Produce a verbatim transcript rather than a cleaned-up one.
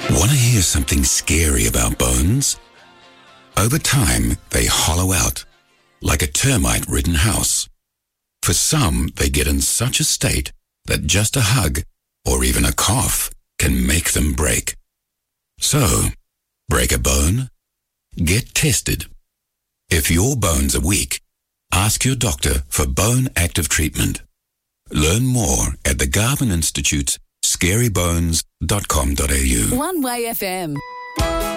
Want to hear something scary about bones? Over time, they hollow out, like a termite-ridden house. For some, they get in such a state that just a hug or even a cough can make them break. So, break a bone? Get tested. If your bones are weak, ask your doctor for bone active treatment. Learn more at the Garvan Institute's scary bones dot com dot a u. One Way F M.